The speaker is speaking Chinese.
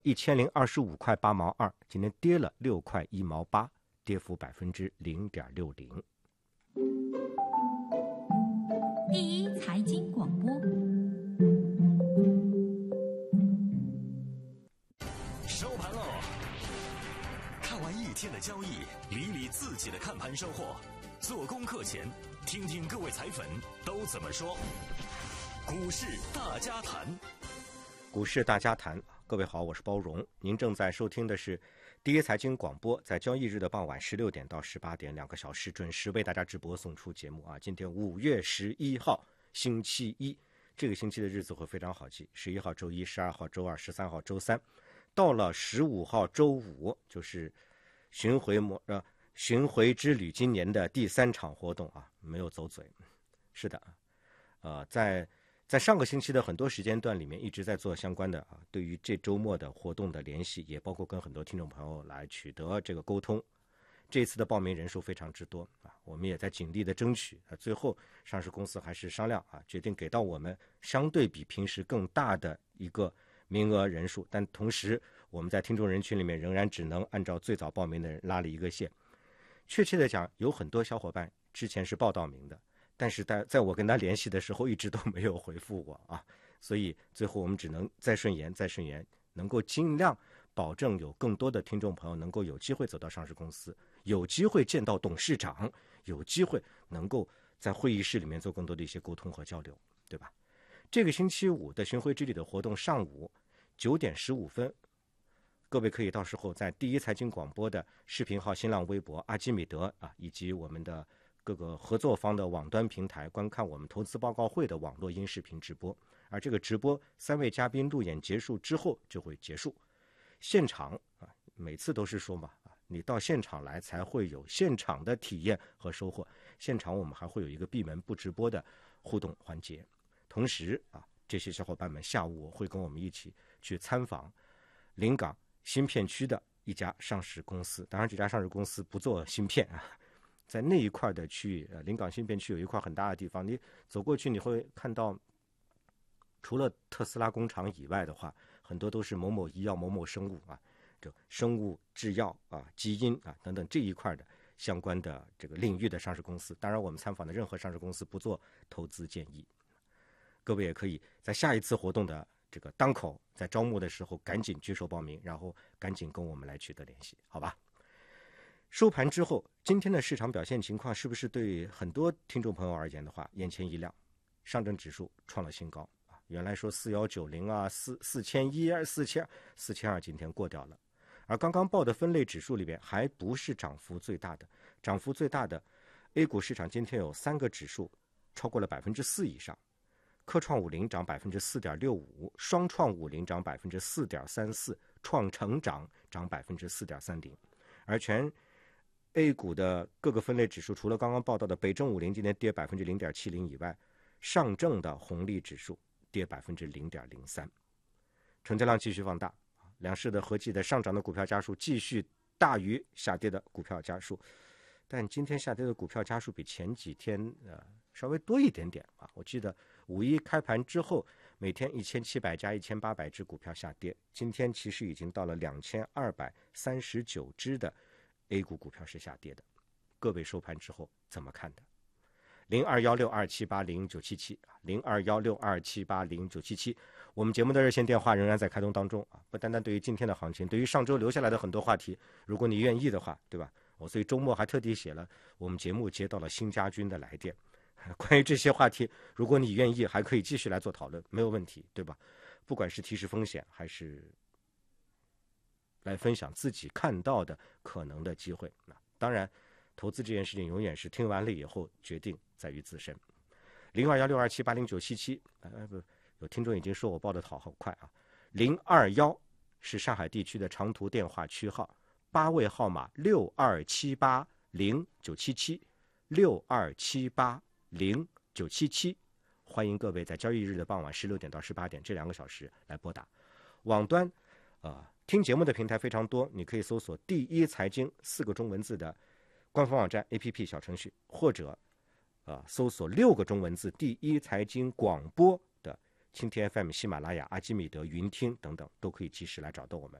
1025.8毛2，今天跌了6块1毛8，跌幅0.60%。 第一财经广播， 收盘喽！看完一天的交易，理理自己的看盘收获。做功课前，听听各位财粉都怎么说。股市大家谈， 股市大家谈。各位好，我是包荣，您正在收听的是第一财经广播，在交易日的傍晚16点到18点2个小时准时为大家直播送出节目啊。今天5月11号星期一，这个星期的日子会非常好记，11号周一，12号周二，13号周三，到了15号周五，就是巡回之旅今年的第3场活动啊，没有走嘴。是的，在上个星期的很多时间段里面一直在做相关的对于这周末的活动的联系，也包括跟很多听众朋友来取得这个沟通。这次的报名人数非常之多我们也在尽力的争取最后上市公司还是商量决定给到我们相对比平时更大的一个名额人数，但同时我们在听众人群里面仍然只能按照最早报名的人拉了一个线。确切的讲，有很多小伙伴之前是报到名的，但是在我跟他联系的时候一直都没有回复我所以最后我们只能再顺延，能够尽量保证有更多的听众朋友能够有机会走到上市公司，有机会见到董事长，有机会能够在会议室里面做更多的一些沟通和交流，对吧？这个星期五的巡回之旅的活动上午9点15分，各位可以到时候在第一财经广播的视频号、新浪微博、阿基米德以及我们的各个合作方的网端平台观看我们投资报告会的网络音视频直播，而这个直播3位嘉宾路演结束之后就会结束。现场每次都是说嘛你到现场来才会有现场的体验和收获。现场我们还会有一个闭门不直播的互动环节，同时这些小伙伴们下午会跟我们一起去参访临港芯片区的一家上市公司。当然这家上市公司不做芯片在那一块的区域临港芯片区有一块很大的地方，你走过去你会看到除了特斯拉工厂以外的话，很多都是某某医药、某某生物就生物制药基因等等这一块的相关的这个领域的上市公司。当然我们参访的任何上市公司不做投资建议，各位也可以在下一次活动的这个当口，在招募的时候赶紧举手报名，然后赶紧跟我们来取得联系，好吧？收盘之后，今天的市场表现情况是不是对很多听众朋友而言的话眼前一亮？上证指数创了新高原来说41904100、4200今天过掉了。而刚刚报的分类指数里边还不是涨幅最大的，涨幅最大的 A 股市场今天有3个指数超过了4%以上，科创50涨4.65%，双创50涨4.34%，创成涨4.30%。而全 A 股的各个分类指数，除了刚刚报道的北证50今天跌0.70%以外，上证的红利指数跌0.03%。成交量继续放大，两市的合计的上涨的股票家数继续大于下跌的股票家数，但今天下跌的股票家数比前几天稍微多一点点我记得5·1开盘之后每天1700家1800只股票下跌，今天其实已经到了2239只的 A 股股票是下跌的。各位收盘之后怎么看的？021627809770211627809777，我们节目的热线电话仍然在开通当中不单单对于今天的行情，对于上周留下来的很多话题，如果你愿意的话，对吧？所以周末还特地写了我们节目接到了新家军的来电，关于这些话题，如果你愿意还可以继续来做讨论，没有问题，对吧？不管是提示风险还是来分享自己看到的可能的机会，当然投资这件事情永远是听完了以后决定在于自身。021627809777，有听众已经说我报的好快021是上海地区的长途电话区号，8位号码62780977，62780977，欢迎各位在交易日的傍晚16点到18点这2个小时来拨打。网端听节目的平台非常多，你可以搜索第一财经4个中文字的官方网站 APP 小程序，或者搜索6个中文字第一财经广播的蜻蜓 FM、喜马拉雅、阿基米德、云听等等，都可以及时来找到我们。